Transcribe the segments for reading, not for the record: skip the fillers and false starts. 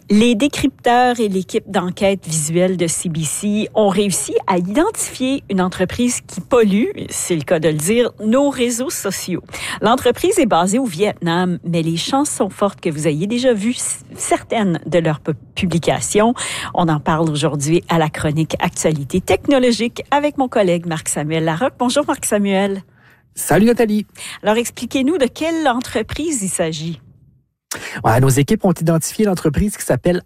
Les décrypteurs et l'équipe d'enquête visuelle de CBC ont réussi à identifier une entreprise qui pollue, c'est le cas de le dire, nos réseaux sociaux. L'entreprise est basée au Vietnam, mais les chances sont fortes que vous ayez déjà vu certaines de leurs publications. On en parle aujourd'hui à la chronique Actualité technologique avec mon collègue Marc-Samuel Larocque. Bonjour Marc-Samuel. Salut Nathalie. Alors expliquez-nous de quelle entreprise il s'agit. Ouais, nos équipes ont identifié l'entreprise qui s'appelle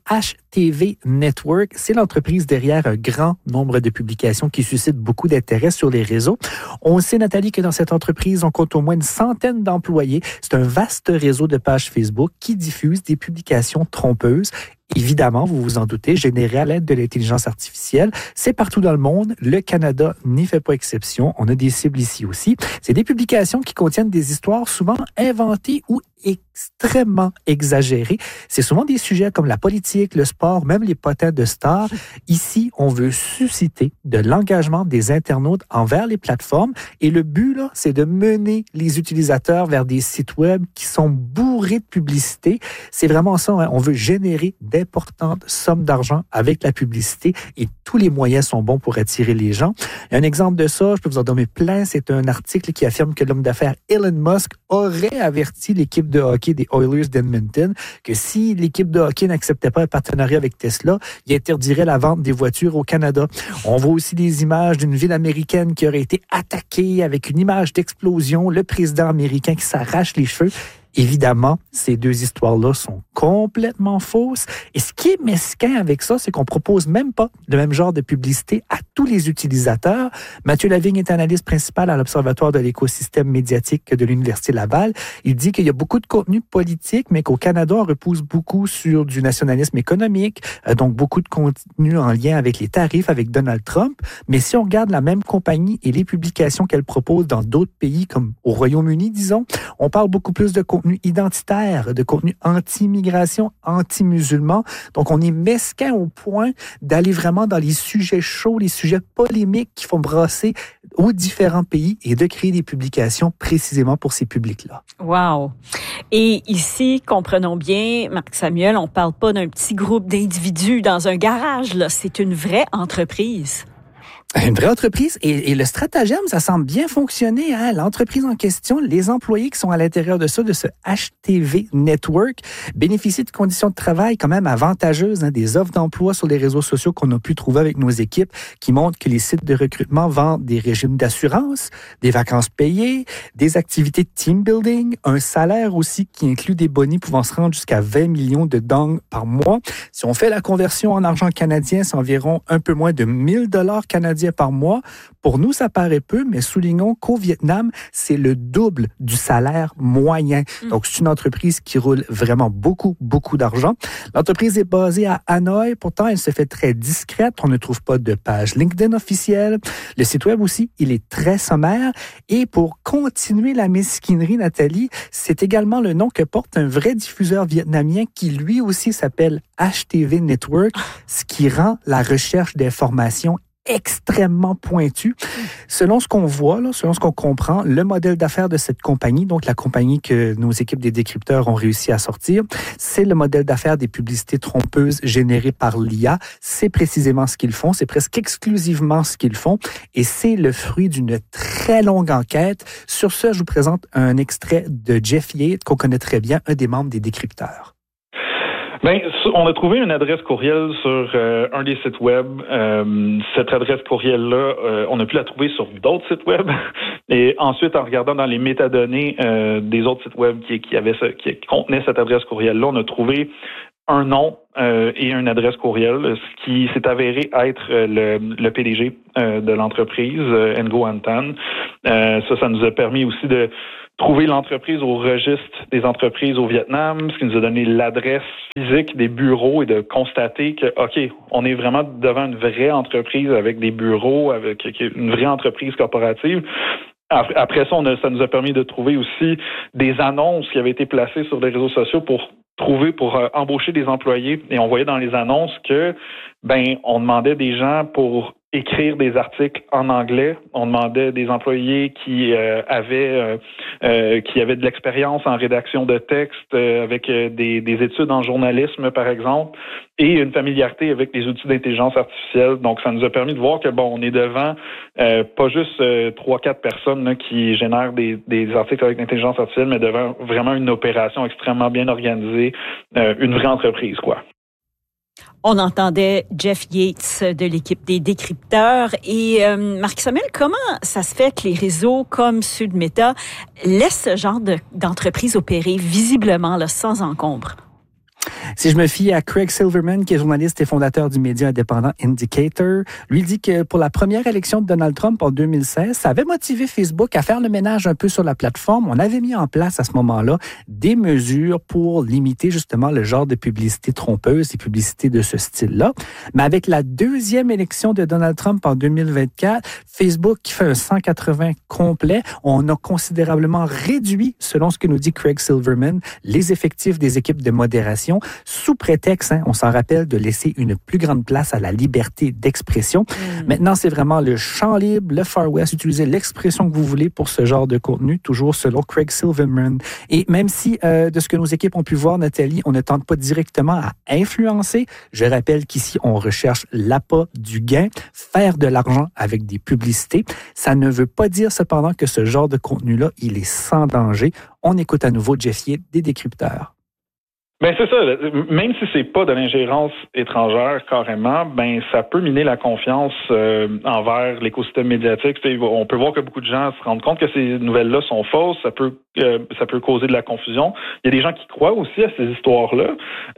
HTV Network. C'est l'entreprise derrière un grand nombre de publications qui suscitent beaucoup d'intérêt sur les réseaux. On sait, Nathalie, que dans cette entreprise, on compte au moins une centaine d'employés. C'est un vaste réseau de pages Facebook qui diffuse des publications trompeuses. Évidemment, vous vous en doutez, générées à l'aide de l'intelligence artificielle. C'est partout dans le monde. Le Canada n'y fait pas exception. On a des cibles ici aussi. C'est des publications qui contiennent des histoires souvent inventées ou extrêmement exagérées. C'est souvent des sujets comme la politique, le sport, même les potins de stars. Ici, on veut susciter de l'engagement des internautes envers les plateformes. Et le but, là, c'est de mener les utilisateurs vers des sites web qui sont bourrés de publicité. C'est vraiment ça, hein? On veut générer d'importantes sommes d'argent avec la publicité et tous les moyens sont bons pour attirer les gens. Un exemple de ça, je peux vous en donner plein, c'est un article qui affirme que l'homme d'affaires Elon Musk aurait averti l'équipe de hockey des Oilers d'Edmonton que si l'équipe de hockey n'acceptait pas un partenariat avec Tesla, il interdirait la vente des voitures au Canada. On voit aussi des images d'une ville américaine qui aurait été attaquée avec une image d'explosion, le président américain qui s'arrache les cheveux. Évidemment, ces deux histoires-là sont complètement fausses. Et ce qui est mesquin avec ça, c'est qu'on propose même pas le même genre de publicité à tous les utilisateurs. Mathieu Lavigne est analyste principal à l'Observatoire de l'écosystème médiatique de l'Université Laval. Il dit qu'il y a beaucoup de contenu politique, mais qu'au Canada, on repousse beaucoup sur du nationalisme économique, donc beaucoup de contenu en lien avec les tarifs, avec Donald Trump. Mais si on regarde la même compagnie et les publications qu'elle propose dans d'autres pays, comme au Royaume-Uni, disons, on parle beaucoup plus de contenu identitaire, de contenu anti-immigration, anti-musulman. Donc, on est mesquin au point d'aller vraiment dans les sujets chauds, les sujets polémiques qui font brasser aux différents pays et de créer des publications précisément pour ces publics-là. Wow! Et ici, comprenons bien, Marc-Samuel, on ne parle pas d'un petit groupe d'individus dans un garage, là. C'est une vraie entreprise. Une vraie entreprise et le stratagème, ça semble bien fonctionner. Hein? L'entreprise en question, les employés qui sont à l'intérieur de ça, de ce HTV Network, bénéficient de conditions de travail quand même avantageuses, hein? Des offres d'emploi sur les réseaux sociaux qu'on a pu trouver avec nos équipes qui montrent que les sites de recrutement vendent des régimes d'assurance, des vacances payées, des activités de team building, un salaire aussi qui inclut des bonus pouvant se rendre jusqu'à 20 millions de dong par mois. Si on fait la conversion en argent canadien, c'est environ un peu moins de 1000 $ canadiens par mois. Pour nous, ça paraît peu, mais soulignons qu'au Vietnam, c'est le double du salaire moyen. Donc, c'est une entreprise qui roule vraiment beaucoup, beaucoup d'argent. L'entreprise est basée à Hanoï. Pourtant, elle se fait très discrète. On ne trouve pas de page LinkedIn officielle. Le site web aussi, il est très sommaire. Et pour continuer la mesquinerie, Nathalie, c'est également le nom que porte un vrai diffuseur vietnamien qui, lui aussi, s'appelle HTV Network, ce qui rend la recherche d'informations extrêmement pointu. Selon ce qu'on voit, là, selon ce qu'on comprend, le modèle d'affaires de cette compagnie, donc la compagnie que nos équipes des décrypteurs ont réussi à sortir, c'est le modèle d'affaires des publicités trompeuses générées par l'IA. C'est précisément ce qu'ils font, c'est presque exclusivement ce qu'ils font et c'est le fruit d'une très longue enquête. Sur ce, je vous présente un extrait de Jeff Yates, qu'on connaît très bien, un des membres des décrypteurs. Ben, on a trouvé une adresse courriel sur un des sites web. Cette adresse courriel-là, on a pu la trouver sur d'autres sites web. Et ensuite, en regardant dans les métadonnées des autres sites web qui contenaient cette adresse courriel-là, on a trouvé un nom et une adresse courriel, ce qui s'est avéré être le PDG de l'entreprise, Ngo Anh Tan. Ça nous a permis aussi de trouver l'entreprise au registre des entreprises au Vietnam, ce qui nous a donné l'adresse physique des bureaux et de constater que, OK, on est vraiment devant une vraie entreprise avec des bureaux, avec une vraie entreprise corporative. Après ça, ça nous a permis de trouver aussi des annonces qui avaient été placées sur les réseaux sociaux pour embaucher des employés. Et on voyait dans les annonces que, on demandait des gens pour écrire des articles en anglais. On demandait des employés qui avaient de l'expérience en rédaction de textes, avec des études en journalisme, par exemple, et une familiarité avec les outils d'intelligence artificielle. Donc, ça nous a permis de voir que, on est devant pas juste 3-4 personnes là, qui génèrent des articles avec l'intelligence artificielle, mais devant vraiment une opération extrêmement bien organisée, une vraie entreprise, quoi. On entendait Jeff Yates de l'équipe des décrypteurs. Et Marc-Samuel, comment ça se fait que les réseaux comme ceux de Meta laissent ce genre d'entreprise opérer visiblement là, sans encombre? Si je me fie à Craig Silverman, qui est journaliste et fondateur du média indépendant Indicator, lui dit que pour la première élection de Donald Trump en 2016, ça avait motivé Facebook à faire le ménage un peu sur la plateforme. On avait mis en place à ce moment-là des mesures pour limiter justement le genre de publicité trompeuse, des publicités de ce style-là. Mais avec la deuxième élection de Donald Trump en 2024, Facebook qui fait un 180 complet, on a considérablement réduit, selon ce que nous dit Craig Silverman, les effectifs des équipes de modération sous prétexte, on s'en rappelle, de laisser une plus grande place à la liberté d'expression. Maintenant, c'est vraiment le champ libre, le Far West. Utilisez l'expression que vous voulez pour ce genre de contenu, toujours selon Craig Silverman. Et même si, de ce que nos équipes ont pu voir, Nathalie, on ne tente pas directement à influencer, je rappelle qu'ici, on recherche l'appât du gain, faire de l'argent avec des publicités. Ça ne veut pas dire cependant que ce genre de contenu-là, il est sans danger. On écoute à nouveau Jeff Yates des décrypteurs. Ben c'est ça. Même si c'est pas de l'ingérence étrangère carrément, ça peut miner la confiance envers l'écosystème médiatique. On peut voir que beaucoup de gens se rendent compte que ces nouvelles-là sont fausses. Ça peut causer de la confusion. Il y a des gens qui croient aussi à ces histoires-là.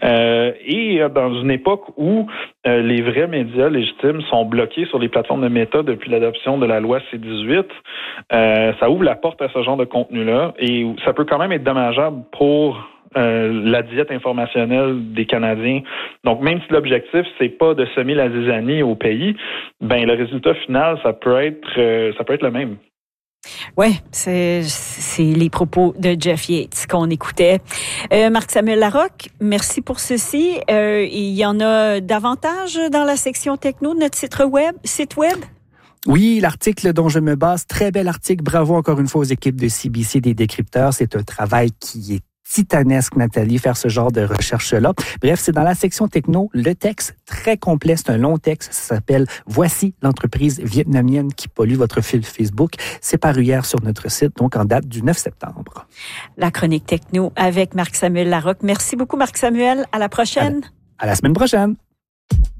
Et dans une époque où les vrais médias légitimes sont bloqués sur les plateformes de Meta depuis l'adoption de la loi C-18, ça ouvre la porte à ce genre de contenu-là. Et ça peut quand même être dommageable pour la diète informationnelle des Canadiens. Donc, même si l'objectif, c'est pas de semer la zizanie au pays, le résultat final, ça peut être le même. Oui, c'est les propos de Jeff Yates qu'on écoutait. Marc-Samuel Larocque, merci pour ceci. Il y en a davantage dans la section techno de notre site web? Oui, l'article dont je me base, très bel article. Bravo encore une fois aux équipes de CBC des décrypteurs. C'est un travail qui est titanesque, Nathalie, faire ce genre de recherche-là. Bref, c'est dans la section techno, le texte très complet, c'est un long texte, ça s'appelle « Voici l'entreprise vietnamienne qui pollue votre fil Facebook ». C'est paru hier sur notre site, donc en date du 9 septembre. La chronique techno avec Marc-Samuel Larocque. Merci beaucoup, Marc-Samuel. À la prochaine. À la semaine prochaine.